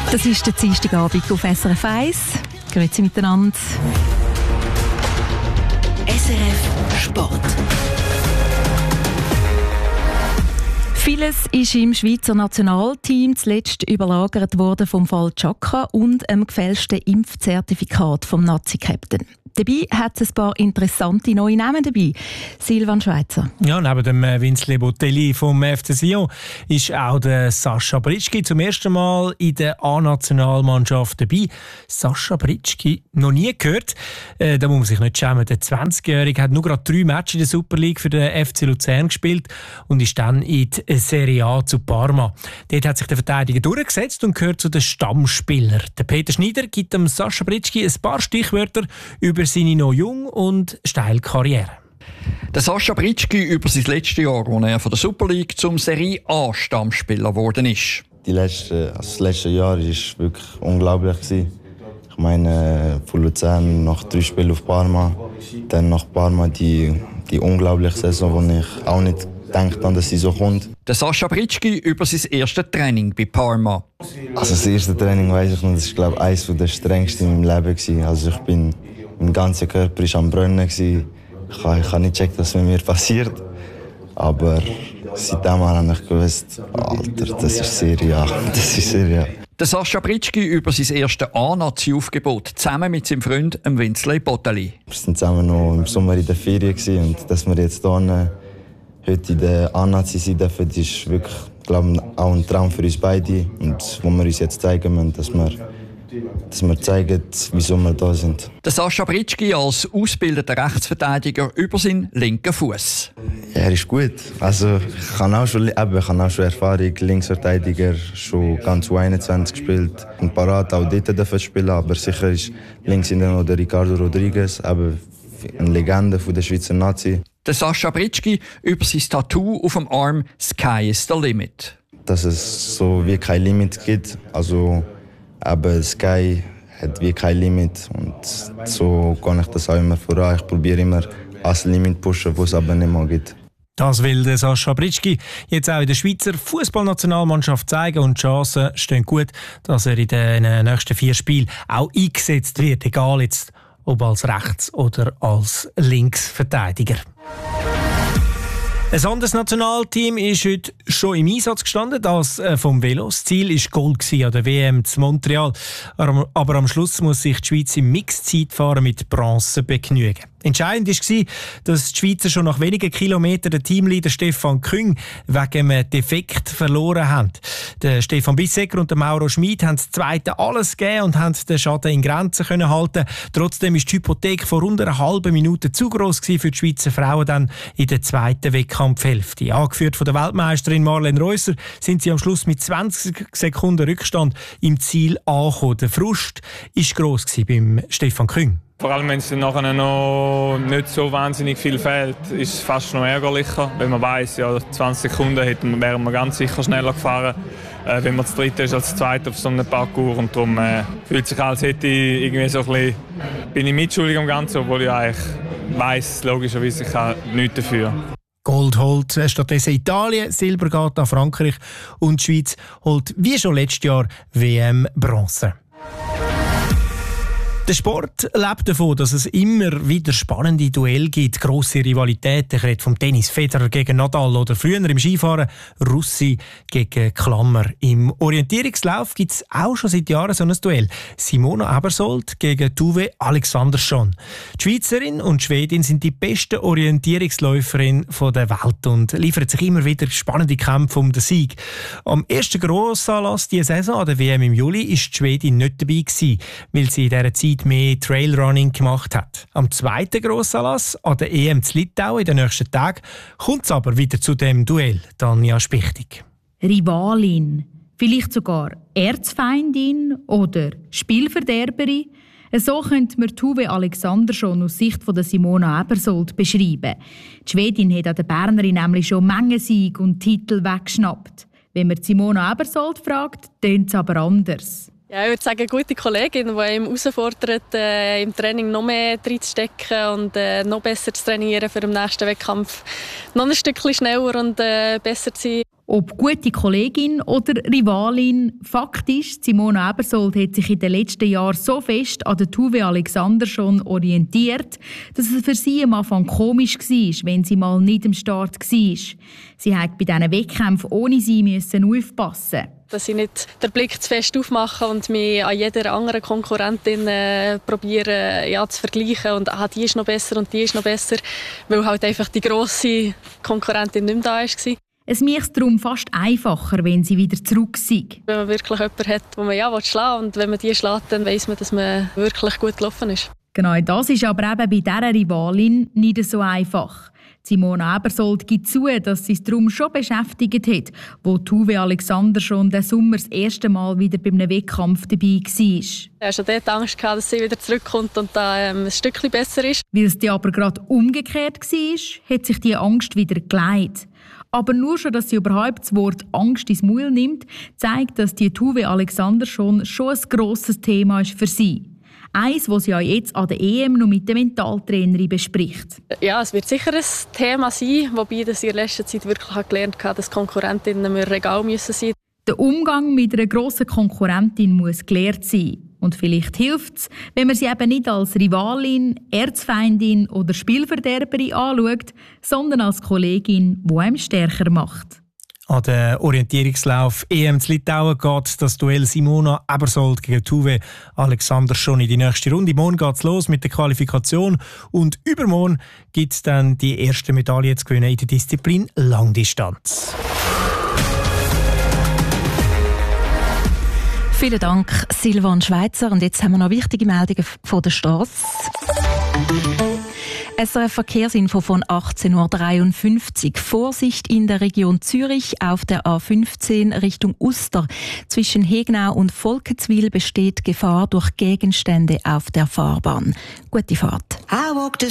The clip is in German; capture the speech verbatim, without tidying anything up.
Das ist der Dienstagabend auf S R F eins. Grüezi miteinander. S R F Sport. Vieles ist im Schweizer Nationalteam zuletzt überlagert worden vom Fall Chaka und einem gefälschten Impfzertifikat vom Nazi-Captain. Dabei hat es ein paar interessante neue Namen dabei. Silvan Schweizer. Ja, neben dem Vince Botelli vom F C Sion ist auch der Sascha Britschgi zum ersten Mal in der A-Nationalmannschaft dabei. Sascha Britschgi, noch nie gehört. Äh, da muss man sich nicht schämen. Der zwanzigjährige hat nur gerade drei Matches in der Super League für den F C Luzern gespielt und ist dann in die Serie A zu Parma. Dort hat sich der Verteidiger durchgesetzt und gehört zu den Stammspielern. Der Peter Schneider gibt dem Sascha Britschgi ein paar Stichwörter über seine noch jung und steile Karriere. Der Sascha Britschgi über sein letztes Jahr, als er von der Super League zum Serie A Stammspieler geworden ist. Die letzte, also das letzte Jahr war wirklich unglaublich. Ich meine, von Luzern nach drei Spielen auf Parma, dann nach Parma die, die unglaubliche Saison, wo ich auch nicht gedacht habe, dass sie so kommt. Der Sascha Britschgi über sein erstes Training bei Parma. Also das erste Training weiss ich noch, das war glaube ich eines der strengsten in meinem Leben. Also ich bin, mein ganzer Körper war am Brennen. Ich habe, ich habe nicht gecheckt, was mit mir passiert. Aber seitdem habe ich gewusst, Alter, das ist Serie A. Das ist Serie A. Der Sascha Britschgi über sein erstes A-Nazi-Aufgebot zusammen mit seinem Freund Vince Botelli. Wir waren zusammen noch im Sommer in der Ferien und dass wir jetzt hier heute in der A-Nazi sein dürfen, ist wirklich, glaube ich, auch ein Traum für uns beide. Und wo wir uns jetzt zeigen müssen, dass wir, dass wir zeigen, wieso wir da sind. Der Sascha Britschgi als ausgebildeter Rechtsverteidiger über seinen linken Fuß. Ja, er ist gut. Also, ich habe auch schon, eben, ich habe auch schon Erfahrung, Linksverteidiger, schon ganz U einundzwanzig gespielt. Und parat auch dort dürfen spielen, aber sicher ist links hinten noch der Ricardo Rodriguez, eben eine Legende von der Schweizer Nazi. Der Sascha Britschgi über sein Tattoo auf dem Arm «Sky is the limit». Dass es so wie kein Limit gibt. Also, aber Sky hat wie kein Limit. Und so kann ich das auch immer voran. Ich probiere immer als Limit zu pushen, wo es aber nicht mehr gibt. Das will der Sascha Britschgi jetzt auch in der Schweizer Fußballnationalmannschaft zeigen und die Chancen stehen gut, dass er in den nächsten vier Spielen auch eingesetzt wird, egal jetzt ob als Rechts- oder als Linksverteidiger. Ein anderes Nationalteam ist heute schon im Einsatz gestanden, das vom Velo. Das Ziel war Gold an der W M zu Montreal. Aber am Schluss muss sich die Schweiz im Mixed-Zeitfahren mit Bronze begnügen. Entscheidend war, dass die Schweizer schon nach wenigen Kilometern den Teamleader Stefan Küng wegen einem Defekt verloren haben. Der Stefan Bissecker und der Mauro Schmid haben das Zweite alles gegeben und haben den Schaden in Grenzen können halten. Trotzdem war die Hypothek von rund einer halben Minute zu gross für die Schweizer Frauen dann in der zweiten Wettkampfhälfte. Angeführt von der Weltmeisterin Marlene Reusser sind sie am Schluss mit zwanzig Sekunden Rückstand im Ziel angekommen. Der Frust war gross beim Stefan Küng. Vor allem, wenn es dann nachher noch nicht so wahnsinnig viel fehlt, ist es fast noch ärgerlicher. Wenn man weiss, ja, zwanzig Sekunden hätten, wären wir ganz sicher schneller gefahren, äh, wenn man das Dritte ist als das Zweite auf so einem Parcours. Und darum äh, fühlt sich als hätte ich irgendwie so ein bisschen, bin ich mitschuldig am Ganzen, obwohl ich eigentlich weiss, logischerweise, ich kann nichts dafür. Gold holt stattdessen Italien, Silber geht an Frankreich und die Schweiz holt wie schon letztes Jahr W M Bronze. Der Sport lebt davon, dass es immer wieder spannende Duelle gibt, grosse Rivalitäten. Ich rede vom Tennis, Federer gegen Nadal oder früher im Skifahren Russi gegen Klammer. Im Orientierungslauf gibt es auch schon seit Jahren so ein Duell. Simona Ebersold gegen Tuve Alexandersson. Die Schweizerin und die Schwedin sind die besten Orientierungsläuferinnen der Welt und liefern sich immer wieder spannende Kämpfe um den Sieg. Am ersten Grossanlass dieser Saison an der W M im Juli war die Schwedin nicht dabei gewesen, weil sie in dieser Zeit mehr Trailrunning gemacht hat. Am zweiten Grossanlass an der E M zu Litauen in den nächsten Tagen kommt es aber wieder zu dem Duell. Tanja Spichtig. Rivalin, vielleicht sogar Erzfeindin oder Spielverderberin. So könnte man Tuve Alexandersson aus Sicht von Simona Ebersold beschreiben. Die Schwedin hat an der Bernerin nämlich schon Menge Sieg und Titel weggeschnappt. Wenn man Simona Ebersold fragt, tönt es aber anders. Ja, ich würde sagen, eine gute Kollegin, die ihm herausfordert, äh, im Training noch mehr reinzustecken und äh, noch besser zu trainieren für den nächsten Wettkampf. Noch ein Stückchen schneller und äh, besser zu sein. Ob gute Kollegin oder Rivalin, Fakt ist, Simona Ebersold hat sich in den letzten Jahren so fest an der Tove Alexandersson orientiert, dass es für sie am Anfang komisch war, wenn sie mal nicht am Start war. Sie musste bei diesen Wettkämpfen ohne sie müssen aufpassen. Dass ich nicht den Blick zu fest aufmache und mich an jeder anderen Konkurrentin äh, probiere ja, zu vergleichen und ah, die ist noch besser und die ist noch besser, weil halt einfach die grosse Konkurrentin nicht mehr da war. Es macht es darum fast einfacher, wenn sie wieder zurück sind. Wenn man wirklich jemanden hat, den man ja schlagen will, und wenn man die schlägt, dann weiss man, dass man wirklich gut gelaufen ist. Genau, das ist aber eben bei dieser Rivalin nicht so einfach. Simona Ebersold gibt zu, dass sie es darum schon beschäftigt hat, wo Tove Alexandersson diesen Sommer das erste Mal wieder bei einem Wettkampf dabei war. Ich hatte schon dort Angst, dass sie wieder zurückkommt und da ähm, ein Stückchen besser ist. Weil es dann aber gerade umgekehrt war, hat sich diese Angst wieder gelegt. Aber nur schon, dass sie überhaupt das Wort Angst ins Maul nimmt, zeigt, dass die Tove Alexandersson schon ein grosses Thema ist für sie. Eins, das sie ja jetzt an der E M noch mit der Mentaltrainerin bespricht. Ja, es wird sicher ein Thema sein, wobei ich in letzter Zeit wirklich gelernt habe, dass Konkurrentinnen mir Regal müssen sein. Der Umgang mit einer grossen Konkurrentin muss gelehrt sein. Und vielleicht hilft es, wenn man sie eben nicht als Rivalin, Erzfeindin oder Spielverderberin anschaut, sondern als Kollegin, die einem stärker macht. An den Orientierungslauf E M zu Litauen geht das Duell Simona Ebersold gegen Tove Alexandersson in die nächste Runde. Morgen geht es los mit der Qualifikation und übermorgen gibt es dann die erste Medaille zu gewinnen in der Disziplin Langdistanz. Vielen Dank, Silvan Schweizer. Und jetzt haben wir noch wichtige Meldungen von der Strasse. S R F-Verkehrsinfo von achtzehn Uhr dreiundfünfzig. Vorsicht in der Region Zürich auf der A fünfzehn Richtung Uster. Zwischen Hegnau und Volkenswil besteht Gefahr durch Gegenstände auf der Fahrbahn. Gute Fahrt.